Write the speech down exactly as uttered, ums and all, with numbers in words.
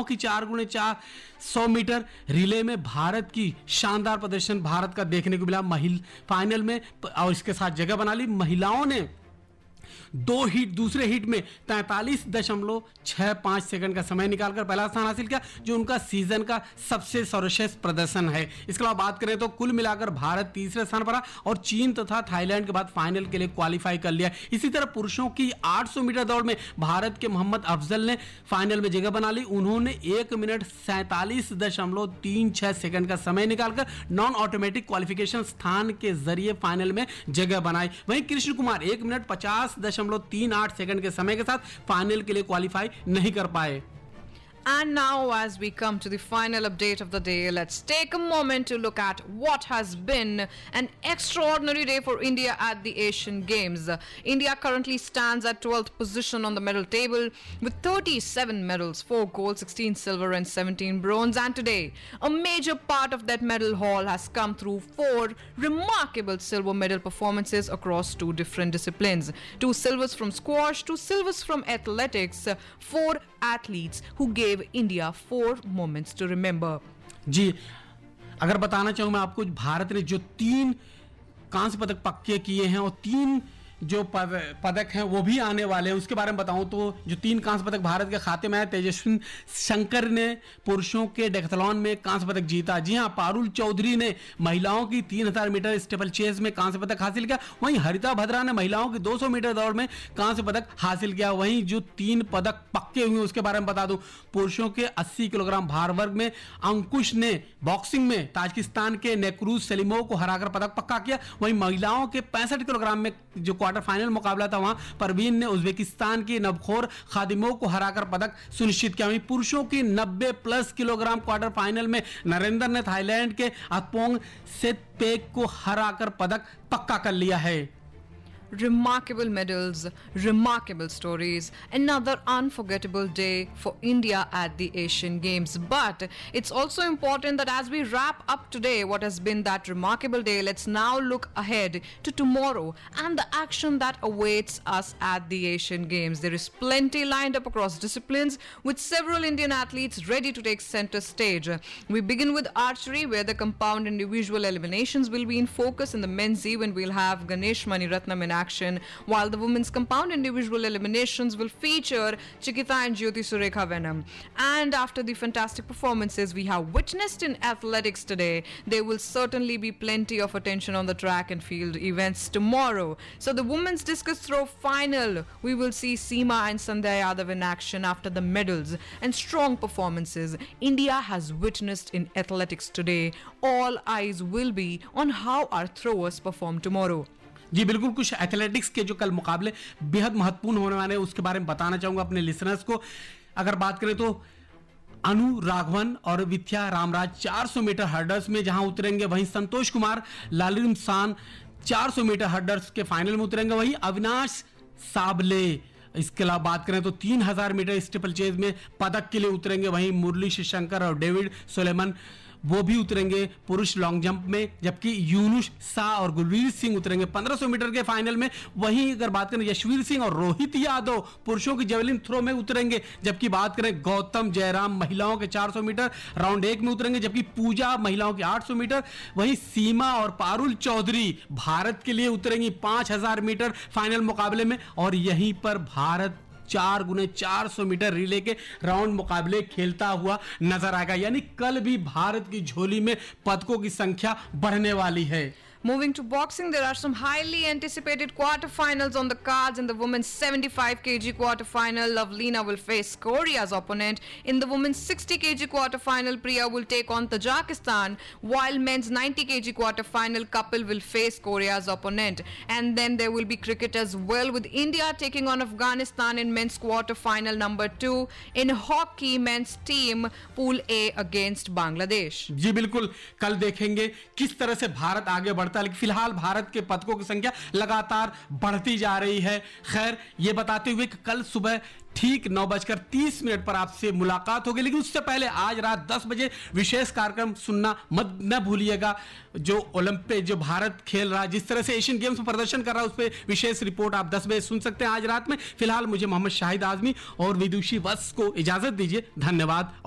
महिलाओं की चार गुणे चार सौ मीटर रिले में भारत की शानदार प्रदर्शन भारत का देखने को मिला महिला फाइनल में, और इसके साथ जगह बना ली। महिलाओं ने दो हिट दूसरे हिट में तैंतालीस दशमलव छह पांच सेकंड का समय निकालकर पहला स्थान हासिल किया, जो उनका सीजन का सबसे सर्वश्रेष्ठ प्रदर्शन है। इसके अलावा बात करें तो कुल मिलाकर भारत तीसरे स्थान पर रहा और चीन तथा थाईलैंड के बाद फाइनल के लिए क्वालिफाई कर लिया। इसी तरह पुरुषों की आठ सौ मीटर दौड़ में भारत के मोहम्मद अफजल ने फाइनल में जगह बना ली। उन्होंने एक मिनट सैंतालीस दशमलव तीन छह सेकंड का समय निकालकर नॉन ऑटोमेटिक क्वालिफिकेशन स्थान के जरिए फाइनल में जगह बनाई। वहीं कृष्ण कुमार एक मिनट पचास दशमलव तीन आठ सेकंड के समय के साथ फाइनल के लिए क्वालिफाई नहीं कर पाए। And now, as we come to the final update of the day, let's take a moment to look at what has been an extraordinary day for India at the Asian Games. India currently stands at twelfth position on the medal table with thirty-seven medals, four gold, sixteen silver and seventeen bronze. And today, a major part of that medal haul has come through four remarkable silver medal performances across two different disciplines. Two silvers from squash, two silvers from athletics, four athletes who gave India four moments to remember. जी, अगर बताना चाहूं मैं आपको, भारत ने जो तीन कांस्य पदक पक्के किए हैं और तीन जो पद, पदक हैं वो भी आने वाले हैं, उसके बारे में बताऊं तो जो तीन कांस्य पदक भारत के खाते में आए, तेजस्वी शंकर ने पुरुषों के डेकाथलॉन में कांस्य पदक जीता। जी हां, पारुल चौधरी ने महिलाओं की तीन हज़ार मीटर स्टेपल चेस में कांस्य पदक हासिल किया। वहीं हरिता भद्रा ने महिलाओं की दो सौ मीटर दौड़ में कांस्य पदक हासिल किया। वहीं जो तीन पदक पक्के हुए उसके बारे में बता दूं, पुरुषों के अस्सी किलोग्राम भार वर्ग में अंकुश ने बॉक्सिंग में ताजिकिस्तान के नेक्रूज सलीमोव को हराकर पदक पक्का किया। वहीं महिलाओं के पैंसठ किलोग्राम में जो क्वार्टर फाइनल मुकाबला था, वहां परवीन ने उज्बेकिस्तान की नबखोर खादिमोव को हराकर पदक सुनिश्चित किया। वहीं पुरुषों की नब्बे प्लस किलोग्राम क्वार्टर फाइनल में नरेंद्र ने थाईलैंड के अतपोंग सेतपेक को हराकर पदक पक्का कर लिया है। Remarkable medals, remarkable stories, another unforgettable day for India at the Asian Games. But it's also important that as we wrap up today what has been that remarkable day, let's now look ahead to tomorrow and the action that awaits us at the Asian Games. There is plenty lined up across disciplines with several Indian athletes ready to take center stage. We begin with archery, where the compound individual eliminations will be in focus. In the men's event, we'll have Ganesh Maniratnam in action, while the women's compound individual eliminations will feature Chikita and Jyoti Surekha Venom. And after the fantastic performances we have witnessed in athletics today, there will certainly be plenty of attention on the track and field events tomorrow. So the women's discus throw final, we will see Seema and Sandhya Yadav in action after the medals and strong performances India has witnessed in athletics today. All eyes will be on how our throwers perform tomorrow. जी बिल्कुल, कुछ athletics के जो कल मुकाबले बेहद महत्वपूर्ण होने वाले हैं उसके बारे में बताना चाहूंगा अपने लिसनर्स को। अगर बात करें तो अनु राघवन और विद्या रामराज चार सौ मीटर हर्डर्स में जहां उतरेंगे, वहीं संतोष कुमार लालिमसान चार सौ मीटर हर्डर्स के फाइनल में उतरेंगे। वहीं अविनाश साबले, इसके अलावा बात करें तो तीन हज़ार मीटर स्टीपल चेज में पदक के लिए उतरेंगे। वहीं मुरली शंकर और डेविड सोलेमन वो भी उतरेंगे पुरुष लॉन्ग जंप में, जबकि यूनुस शाह और गुलवीर सिंह उतरेंगे पंद्रह सौ मीटर के फाइनल में। वहीं अगर बात करें यशवीर सिंह और रोहित यादव पुरुषों की जेवलिन थ्रो में उतरेंगे, जबकि बात करें गौतम जयराम महिलाओं के चार सौ मीटर राउंड एक में उतरेंगे, जबकि पूजा महिलाओं के आठ सौ मीटर। वहीं सीमा और पारुल चौधरी भारत के लिए उतरेंगी पांच हज़ार मीटर फाइनल मुकाबले में, और यहीं पर भारत चार गुने चार सौ मीटर रिले के राउंड मुकाबले खेलता हुआ नजर आएगा। यानी कल भी भारत की झोली में पदकों की संख्या बढ़ने वाली है। Moving to boxing, there are some highly anticipated quarterfinals on the cards. In the women's seventy-five kilogram quarterfinal, Lovelina will face Korea's opponent. In the women's sixty kilogram quarterfinal, Priya will take on Tajikistan, while men's ninety kilogram quarterfinal, Kapil will face Korea's opponent. And then there will be cricket as well, with India taking on Afghanistan in men's quarterfinal number two. In hockey, men's team Pool A against Bangladesh. जी बिल्कुल, कल देखेंगे किस तरह से भारत आगे बढ़ लेकिन फिलहाल भारत के पदकों की संख्या लगातार बढ़ती जा रही है। खैर, ये बताते हुए कि कल सुबह ठीक नौ बजकर तीस मिनट पर आपसे मुलाकात होगी, लेकिन उससे पहले आज रात दस बजे विशेष कार्यक्रम सुनना मत न भूलिएगा। जो ओलंपिक जो भारत खेल रहा है, जिस तरह से एशियन गेम्स में प्रदर्शन कर रहा है, उस पर विशेष रिपोर्ट आप दस बजे सुन सकते हैं आज रात में। फिलहाल मुझे मोहम्मद शाहिद आजमी और विदुषी वत्स को इजाजत दीजिए। धन्यवाद।